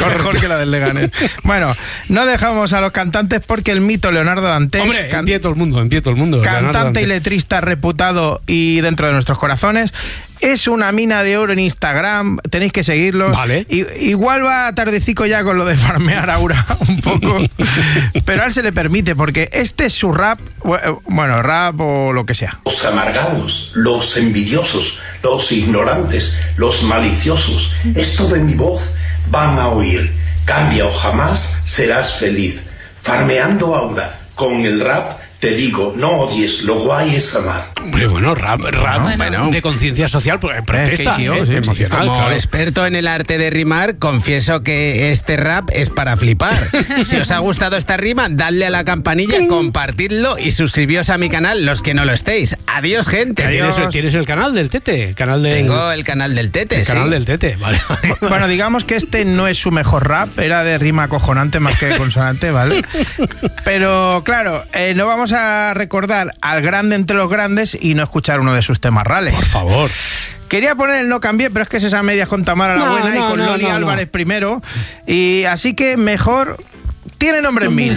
Mejor que la del Leganés. Bueno, no dejamos a los cantantes porque el mito Leonardo Dantes... Hombre, en pie todo el mundo. Cantante y letrista reputado y dentro de nuestros corazones. Es una mina de oro en Instagram, tenéis que seguirlo. Vale. Igual va tardecico ya con lo de farmear Aura un poco, pero a él se le permite porque este es su rap, bueno, rap o lo que sea. Los amargados, los envidiosos, los ignorantes, los maliciosos, esto de mi voz van a oír. Cambia o jamás serás feliz. Farmeando Aura con el rap. Te digo, no odies, lo guay es amar. Hombre, bueno, rap bueno, de conciencia social, protesta, emocional. Como claro. experto en el arte de rimar, confieso que este rap es para flipar. Si os ha gustado esta rima, dadle a la campanilla, compartidlo y suscribíos a mi canal los que no lo estéis. Adiós, gente. ¿Tienes el canal del Tete? Tengo el canal del Tete, El canal del Tete, vale. Bueno, digamos que este no es su mejor rap, era de rima acojonante más que de consonante, ¿vale? Pero, claro, no vamos a recordar al grande entre los grandes y no escuchar uno de sus temas rales. Por favor. Quería poner el No Cambié, pero es que es esa medias con Tamara la Buena y con Loni Álvarez primero. Y así que mejor tiene nombres mil.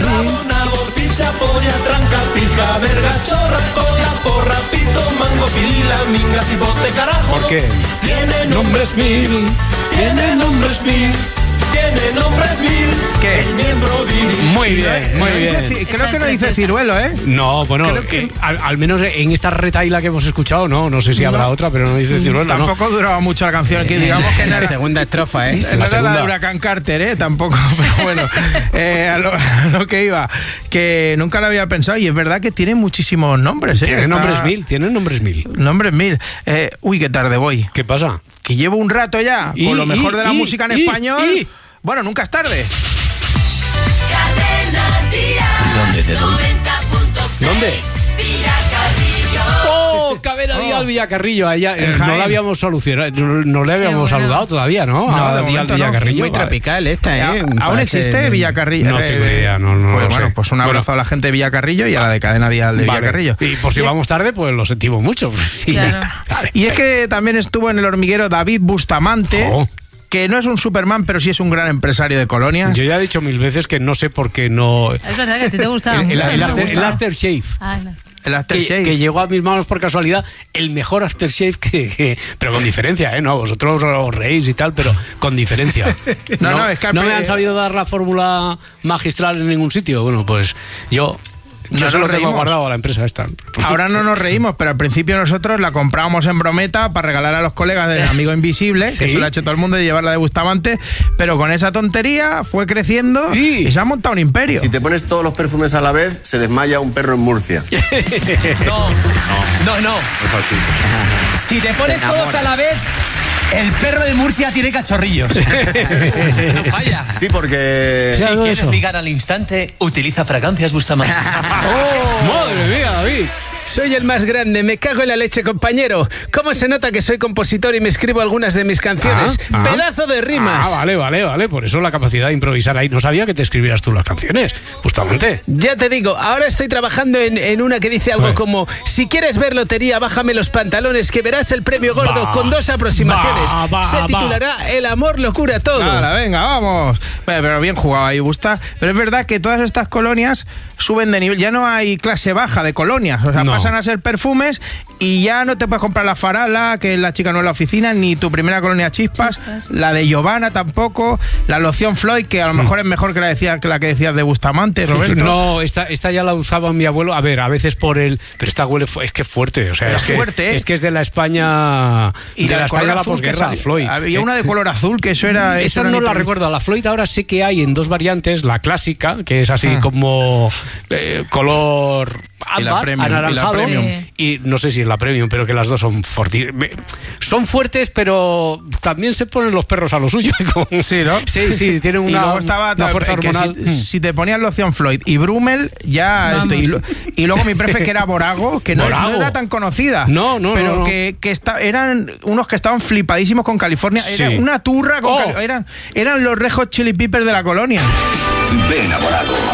¿Por qué? Tiene nombres mil. Tiene nombres mil. Tiene nombres mil. ¿Qué? El miembro viril. Muy bien. Creo que no dice Ciruelo, ¿eh? No, bueno, al menos en esta retaila que hemos escuchado, no sé si habrá otra, pero no dice Ciruelo. Tampoco duraba mucho la canción, que digamos que en la segunda estrofa, ¿eh? No era la de Huracán Carter, ¿eh? Tampoco, pero bueno, a lo que iba, que nunca lo había pensado y es verdad que tiene muchísimos nombres, ¿eh? Tiene nombres mil. Nombres mil. Uy, qué tarde voy. ¿Qué pasa? Que llevo un rato ya con lo mejor de la música en español. Bueno, nunca es tarde. ¿Dónde? ¡Oh! Cadena Dial Villacarrillo. Allá, no la habíamos solucionado, no le habíamos saludado todavía, ¿no? No, Dial Villacarrillo. Muy tropical esta, ¿eh? ¿Aún existe Villacarrillo? No tengo idea, no pues, lo bueno, sé. pues un abrazo a la gente de Villacarrillo y a la de Cadena Dial de Villacarrillo. Y por si vamos tarde, pues lo sentimos mucho. Pues sí, claro. ya está. Vale. Y es que también estuvo en El Hormiguero David Bustamante, que no es un Superman, pero sí es un gran empresario de Colonia. Yo ya he dicho 1000 veces que no sé por qué no... Es verdad que a ti te gustaba. El aftershave. El aftershave. Que llegó a mis manos por casualidad, el mejor aftershave pero con diferencia, ¿eh? No, vosotros os reís y tal, pero con diferencia. No, es que no me han sabido dar la fórmula magistral en ningún sitio. Bueno, pues yo se lo tengo guardado a la empresa esta. Ahora no nos reímos, pero al principio nosotros la comprábamos en brometa para regalar a los colegas del Amigo Invisible, que eso lo ha hecho todo el mundo, de llevarla de Bustamante, pero con esa tontería fue creciendo y se ha montado un imperio. Si te pones todos los perfumes a la vez, se desmaya un perro en Murcia. No. Si te pones todos a la vez, el perro de Murcia tiene cachorrillos. No falla. Sí, porque... Si quieres ligar al instante, utiliza fragancias Bustamante. ¡Madre mía, David! Soy el más grande, me cago en la leche, compañero. ¿Cómo se nota que soy compositor y me escribo algunas de mis canciones? ¡Pedazo de rimas! Vale. Por eso la capacidad de improvisar ahí. No sabía que te escribieras tú las canciones, justamente. Ya te digo, ahora estoy trabajando en una que dice algo como: si quieres ver lotería, bájame los pantalones, que verás el premio gordo con 2 aproximaciones. Se titulará El amor lo cura todo. Ahora, venga, vamos. Bueno, pero bien jugado ahí, Busta. Pero es verdad que todas estas colonias suben de nivel. Ya no hay clase baja de colonias. O sea, pasan a ser perfumes y ya no te puedes comprar la Farala, que es la chica no en la oficina, ni tu primera colonia Chispas, la de Giovanna tampoco, la loción Floyd, que a lo mejor es mejor que la que decías de Bustamante, Roberto. No, esta ya la usaba mi abuelo, a ver, a veces por el... Pero esta huele, es que es fuerte, o sea, es que es de la España... Y de la España de la posguerra, Floyd. Había una de color azul, que eso era... Esa no la recuerdo, la Floyd ahora sí que hay en 2 variantes, la clásica, que es así como color... ámbar, anaranjado, y no sé si es la premium, pero que las dos son fuertes, pero también se ponen los perros a lo suyo. Sí, ¿no? Sí, tienen una fuerza hormonal. Si te ponías loción Floyd y Brummel, ya... Y luego mi prefe, que era Borago, que no era tan conocida. Pero que eran unos que estaban flipadísimos con California. Era una turra con eran los Red Hot Chili Peppers de la colonia. Ven a Borago.